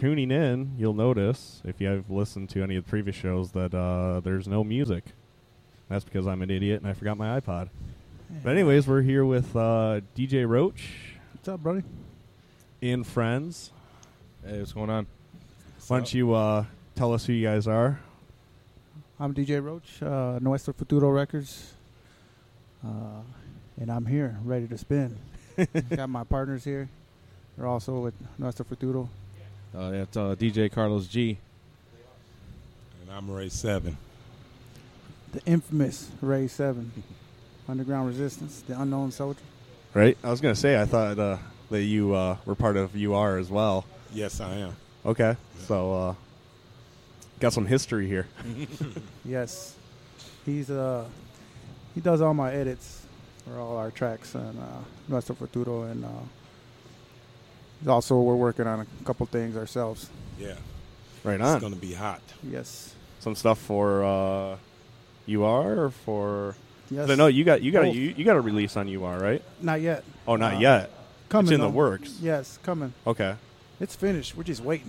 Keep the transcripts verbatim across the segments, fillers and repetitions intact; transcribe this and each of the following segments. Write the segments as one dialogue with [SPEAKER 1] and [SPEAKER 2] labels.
[SPEAKER 1] tuning in, you'll notice, if you have listened to any of the previous shows, that uh, there's no music. That's because I'm an idiot and I forgot my iPod. Yeah. But anyways, we're here with uh, D J Roach.
[SPEAKER 2] What's up, buddy?
[SPEAKER 1] And friends.
[SPEAKER 3] Hey, what's going on?
[SPEAKER 1] What's Why don't up? you uh, tell us who you guys are?
[SPEAKER 2] I'm D J Roach, uh, Nuestro Futuro Records. Uh, and I'm here, ready to spin. Got my partners here. They're also with Nuestro Futuro.
[SPEAKER 3] Uh, that's uh, D J Carlos G.
[SPEAKER 4] And I'm Ray seven.
[SPEAKER 2] The infamous Ray seven. Underground Resistance, the Unknown Soldier.
[SPEAKER 1] Right? I was going to say, I thought uh, that you uh, were part of U R as well.
[SPEAKER 4] Yes, I am.
[SPEAKER 1] Okay. So, uh, got some history here.
[SPEAKER 2] Yes. He's uh, he does all my edits for all our tracks and uh, Nuestro Futuro, and uh, also we're working on a couple things ourselves.
[SPEAKER 4] Yeah.
[SPEAKER 1] Right on.
[SPEAKER 4] It's going to be hot.
[SPEAKER 2] Yes.
[SPEAKER 1] Some stuff for uh, U R or for...
[SPEAKER 2] Yes.
[SPEAKER 1] I know you got you got a, you, you got a release on U R, right?
[SPEAKER 2] Not yet.
[SPEAKER 1] Oh, not
[SPEAKER 2] uh,
[SPEAKER 1] yet.
[SPEAKER 2] Coming.
[SPEAKER 1] It's in
[SPEAKER 2] though.
[SPEAKER 1] the works.
[SPEAKER 2] Yes, coming.
[SPEAKER 1] Okay.
[SPEAKER 2] It's finished. We're just waiting.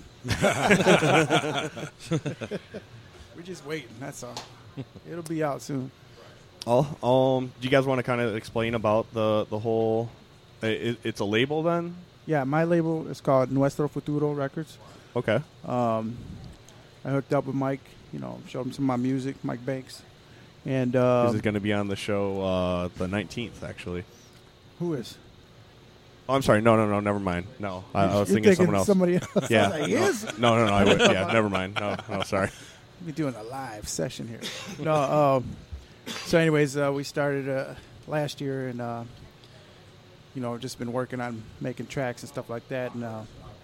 [SPEAKER 2] We're just waiting. That's all. It'll be out soon.
[SPEAKER 1] Oh, um, do you guys want to kind of explain about the the whole? It, it's a label then.
[SPEAKER 2] Yeah, my label is called Nuestro Futuro Records.
[SPEAKER 1] Okay.
[SPEAKER 2] Um, I hooked up with Mike. You know, showed him some of my music, Mike Banks, and um,
[SPEAKER 1] this is going to be on the show uh, the nineteenth, actually.
[SPEAKER 2] Who is?
[SPEAKER 1] Oh, I'm sorry. No, no, no. Never mind. No, I, I was
[SPEAKER 2] You're
[SPEAKER 1] thinking,
[SPEAKER 2] thinking
[SPEAKER 1] someone else.
[SPEAKER 2] Somebody else.
[SPEAKER 1] Yeah.
[SPEAKER 2] Like, yes.
[SPEAKER 1] No, no, no. I would, yeah. Never mind. No, no. Sorry.
[SPEAKER 2] We're doing a live session here. no. Um, so, anyways, uh, we started uh, last year, and uh, you know, just been working on making tracks and stuff like that, and uh,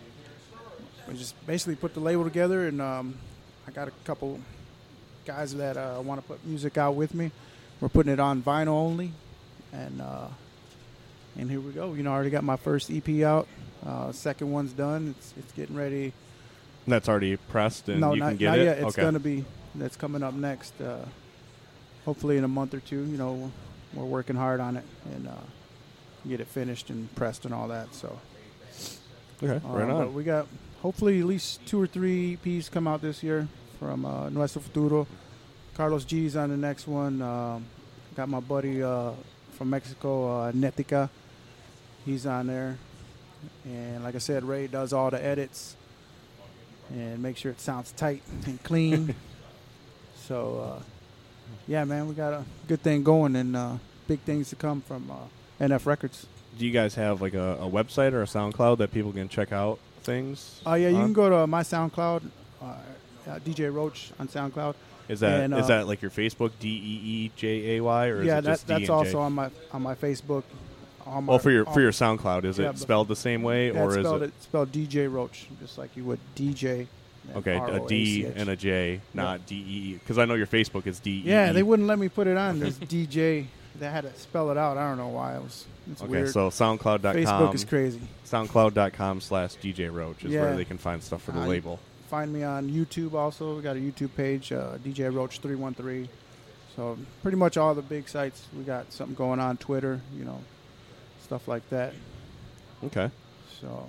[SPEAKER 2] we just basically put the label together, and um, I got a couple guys that uh, want to put music out with me. We're putting it on vinyl only, and uh, and here we go. You know, I already got my first E P out. Uh, second one's done. It's it's getting ready.
[SPEAKER 1] That's already pressed, and
[SPEAKER 2] no,
[SPEAKER 1] you
[SPEAKER 2] not,
[SPEAKER 1] can get
[SPEAKER 2] not
[SPEAKER 1] it.
[SPEAKER 2] yet. It's
[SPEAKER 1] okay.
[SPEAKER 2] gonna be. That's coming up next. Uh, hopefully in a month or two. You know, we're working hard on it and uh, get it finished and pressed and all that. So.
[SPEAKER 1] Okay.
[SPEAKER 2] Um,
[SPEAKER 1] right on.
[SPEAKER 2] But we got hopefully at least two or three E Ps come out this year from uh, Nuestro Futuro. Carlos G's on the next one. Um, got my buddy uh, from Mexico, uh, Netica. He's on there. And like I said, Ray does all the edits and make sure it sounds tight and clean. so, uh, yeah, man, we got a good thing going and uh, big things to come from uh, N F Records.
[SPEAKER 1] Do you guys have like a, a website or a SoundCloud that people can check out things?
[SPEAKER 2] Oh, uh, yeah, you
[SPEAKER 1] on?
[SPEAKER 2] can go to my SoundCloud, uh, uh, D J Roach on SoundCloud.
[SPEAKER 1] Is that
[SPEAKER 2] and, uh,
[SPEAKER 1] is that like your Facebook, D E E J A Y, or is
[SPEAKER 2] yeah,
[SPEAKER 1] it just
[SPEAKER 2] that,
[SPEAKER 1] D
[SPEAKER 2] that's
[SPEAKER 1] and
[SPEAKER 2] also
[SPEAKER 1] J?
[SPEAKER 2] on my on my Facebook. On my,
[SPEAKER 1] well, for your
[SPEAKER 2] on,
[SPEAKER 1] for your SoundCloud, is
[SPEAKER 2] yeah,
[SPEAKER 1] it spelled the same way,
[SPEAKER 2] yeah,
[SPEAKER 1] or
[SPEAKER 2] it's
[SPEAKER 1] is
[SPEAKER 2] spelled,
[SPEAKER 1] it
[SPEAKER 2] it's spelled D J Roach, just like you would D J?
[SPEAKER 1] Okay, a D and a J, not D E E. Because I know your Facebook is D E E.
[SPEAKER 2] Yeah, they wouldn't let me put it on. There's D J. They had to spell it out. I don't know why. It was. It's
[SPEAKER 1] okay,
[SPEAKER 2] weird.
[SPEAKER 1] so SoundCloud dot com.
[SPEAKER 2] Facebook is crazy.
[SPEAKER 1] SoundCloud dot com slash D J Roach is
[SPEAKER 2] yeah.
[SPEAKER 1] where they can find stuff for the
[SPEAKER 2] uh,
[SPEAKER 1] label.
[SPEAKER 2] Find me on YouTube also. We got a YouTube page, uh, D J Roach three one three. So pretty much all the big sites. We got something going on. Twitter, you know, stuff like that.
[SPEAKER 1] Okay.
[SPEAKER 2] So.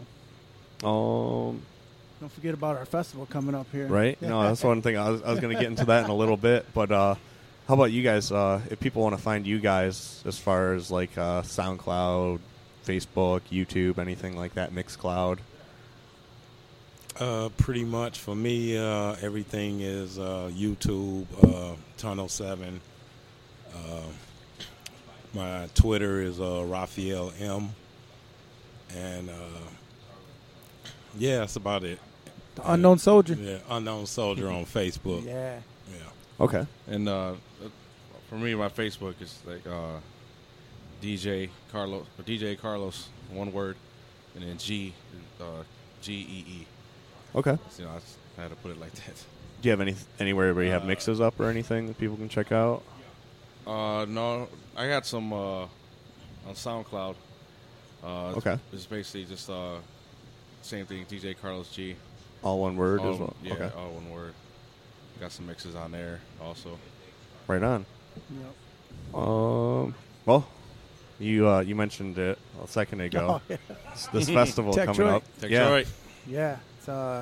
[SPEAKER 1] Um.
[SPEAKER 2] Don't forget about our festival coming up here.
[SPEAKER 1] Right? No, that's one thing. I was, I was going to get into that in a little bit. But uh, how about you guys? Uh, if people want to find you guys as far as like uh, SoundCloud, Facebook, YouTube, anything like that, Mixcloud?
[SPEAKER 4] Uh, pretty much for me, uh, everything is uh, YouTube, uh, Tunnel seven. Uh, my Twitter is uh, Raphael M. And uh, yeah, that's about it.
[SPEAKER 2] The Unknown Soldier.
[SPEAKER 4] Yeah, Unknown Soldier on Facebook.
[SPEAKER 2] Yeah.
[SPEAKER 4] Yeah.
[SPEAKER 1] Okay.
[SPEAKER 3] And uh, for me, my Facebook is like uh, D J Carlos, or D J Carlos, one word, and then G, uh, G E E.
[SPEAKER 1] Okay.
[SPEAKER 3] So, you know, I, just, I had to put it like that.
[SPEAKER 1] Do you have any anywhere where you have
[SPEAKER 4] Uh,
[SPEAKER 1] mixes up or anything that people can check out?
[SPEAKER 3] Uh, no, I got some uh, on SoundCloud. Uh,
[SPEAKER 1] Okay.
[SPEAKER 3] It's basically just uh, same thing, D J Carlos G.
[SPEAKER 1] All one word
[SPEAKER 3] all,
[SPEAKER 1] as well?
[SPEAKER 3] Yeah,
[SPEAKER 1] Okay.
[SPEAKER 3] all one word. Got some mixes on there also.
[SPEAKER 1] Right on.
[SPEAKER 2] Yep.
[SPEAKER 1] Um. Well, you uh, you mentioned it a second ago.
[SPEAKER 2] Oh, yeah.
[SPEAKER 1] This, this festival
[SPEAKER 2] Tech
[SPEAKER 1] coming
[SPEAKER 2] Troy.
[SPEAKER 1] up.
[SPEAKER 3] Tech
[SPEAKER 1] yeah.
[SPEAKER 3] Troy.
[SPEAKER 2] Yeah. It's uh,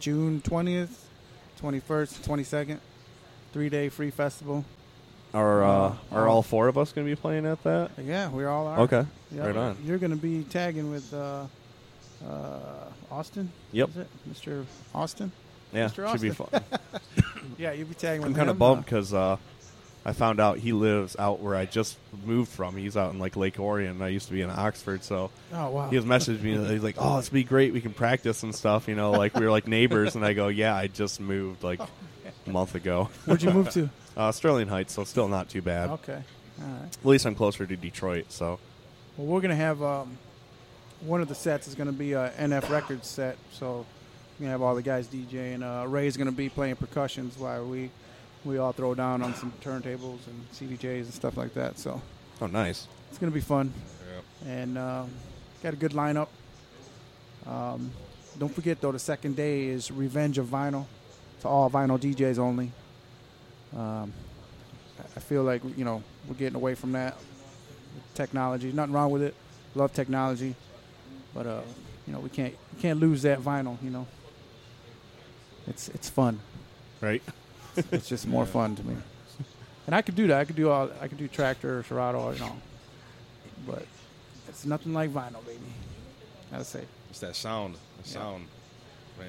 [SPEAKER 2] June twentieth, twenty-first, twenty-second. Three-day free festival.
[SPEAKER 1] Are uh,
[SPEAKER 2] Uh,
[SPEAKER 1] are
[SPEAKER 2] uh,
[SPEAKER 1] all four of us going to be playing at that?
[SPEAKER 2] Yeah, we all are.
[SPEAKER 1] Okay,
[SPEAKER 2] Yep.
[SPEAKER 1] right on.
[SPEAKER 2] You're going to be tagging with uh, uh, Austin?
[SPEAKER 1] Yep.
[SPEAKER 2] Is it? Mister Austin?
[SPEAKER 1] Yeah,
[SPEAKER 2] Mister
[SPEAKER 1] should be fun.
[SPEAKER 2] Yeah, you'll be tagging with
[SPEAKER 1] I'm kind of
[SPEAKER 2] him,
[SPEAKER 1] bummed
[SPEAKER 2] uh,
[SPEAKER 1] because uh, I found out he lives out where I just moved from. He's out in like Lake Orion. I used to be in Oxford, so
[SPEAKER 2] Oh, wow.
[SPEAKER 1] he has messaged me. He's like, "Oh, this would be great. We can practice and stuff." You know, like we were like neighbors. And I go, "Yeah, I just moved like a month ago."
[SPEAKER 2] Where'd you move to?
[SPEAKER 1] Uh, Sterling Heights, so still not too bad.
[SPEAKER 2] Okay. All right.
[SPEAKER 1] At least I'm closer to Detroit. So
[SPEAKER 2] Well, we're going to have um, one of the sets is going to be a N F Records set. So we're going to have all the guys DJing. Uh, Ray's going to be playing percussions while we we all throw down on some turntables and C D Js and stuff like that. So
[SPEAKER 1] oh, nice.
[SPEAKER 2] it's going to be fun.
[SPEAKER 3] Yeah.
[SPEAKER 2] And um, got a good lineup. Um, don't forget, though, the second day is Revenge of Vinyl. It's all vinyl D Js only. Um, I feel like, you know, we're getting away from that. Technology, nothing wrong with it. Love technology. But, uh, you know, we can't we can't lose that vinyl, you know. It's it's fun.
[SPEAKER 1] Right.
[SPEAKER 2] It's just more fun to me. And I could do that. I could do all. I could do Tractor, Serato, you know. But it's nothing like vinyl, baby. Gotta say.
[SPEAKER 3] It's that sound. The
[SPEAKER 2] Yeah.
[SPEAKER 3] sound, man.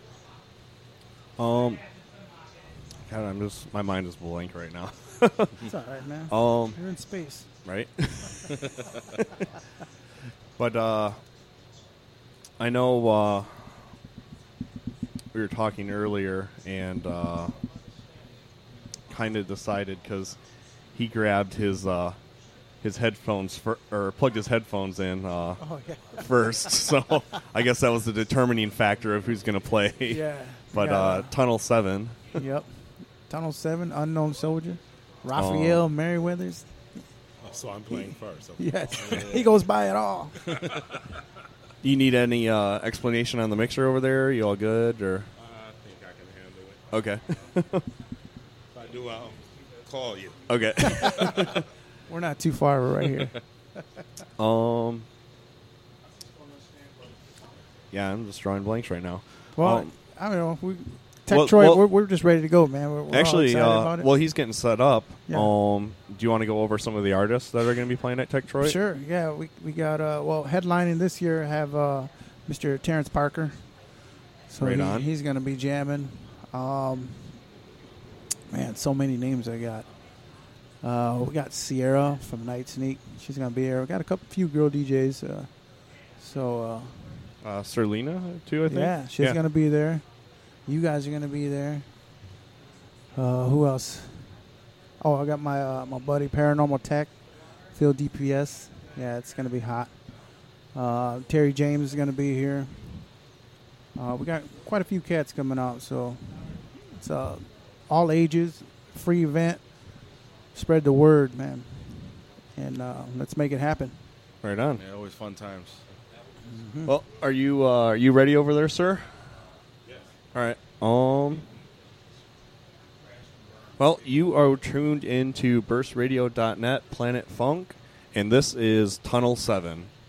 [SPEAKER 1] Um. God, I'm just my mind is blank right now.
[SPEAKER 2] It's all right, man.
[SPEAKER 1] Um.
[SPEAKER 2] You're in space.
[SPEAKER 1] Right. But uh, I know uh, we were talking earlier and uh, kind of decided because he grabbed his uh, his headphones fir- or plugged his headphones in uh,
[SPEAKER 2] Oh yeah.
[SPEAKER 1] first, so I guess that was the determining factor of who's going to play.
[SPEAKER 2] Yeah.
[SPEAKER 1] But
[SPEAKER 2] Yeah.
[SPEAKER 1] uh, Tunnel Seven.
[SPEAKER 2] Yep. Tunnel Seven, Unknown Soldier, Raphael
[SPEAKER 1] Oh.
[SPEAKER 2] Merriweathers.
[SPEAKER 4] So I'm playing first. Okay.
[SPEAKER 2] Yes, he goes by it all.
[SPEAKER 1] Do you need any uh, explanation on the mixer over there? You all good or
[SPEAKER 4] I think I can handle it.
[SPEAKER 1] okay?
[SPEAKER 4] If I do, I'll call you.
[SPEAKER 1] Okay.
[SPEAKER 2] We're not too far. We're right here.
[SPEAKER 1] Um. Yeah, I'm just drawing blanks right now.
[SPEAKER 2] Well,
[SPEAKER 1] Um,
[SPEAKER 2] I don't know. We, Tech
[SPEAKER 1] well-
[SPEAKER 2] Troy,
[SPEAKER 1] well-
[SPEAKER 2] we're, we're just ready to go, man. We're, we're
[SPEAKER 1] Actually,
[SPEAKER 2] all excited
[SPEAKER 1] uh,
[SPEAKER 2] about it.
[SPEAKER 1] well, he's getting set up.
[SPEAKER 2] Yeah.
[SPEAKER 1] Um, do you want to go over some of the artists that are going to be playing at Tech Troy?
[SPEAKER 2] Sure. Yeah, we we got uh well headlining this year have uh Mister Terrence Parker. So
[SPEAKER 1] Right
[SPEAKER 2] he-
[SPEAKER 1] on.
[SPEAKER 2] he's gonna be jamming. Um, man, so many names I got. Uh, we got Sierra from Night Sneak. She's gonna be here. We got a couple few girl D Js. Uh, so uh,
[SPEAKER 1] Uh, Serlina too, I think.
[SPEAKER 2] yeah, she's gonna be there. You guys are gonna be there. Uh, who else? Oh, I got my uh, my buddy Paranormal Tech, Phil D P S. Yeah, it's gonna be hot. Uh, Terry James is gonna be here. Uh, we got quite a few cats coming out, so it's uh, all ages, free event. Spread the word, man, and uh, let's make it happen.
[SPEAKER 1] Right on.
[SPEAKER 3] Yeah, always fun times.
[SPEAKER 1] Well, are you uh, are you ready over there, sir?
[SPEAKER 4] Yes.
[SPEAKER 1] All right. Um. Well, you are tuned into burst radio dot net, Planet Funk, and this is Tunnel Seven.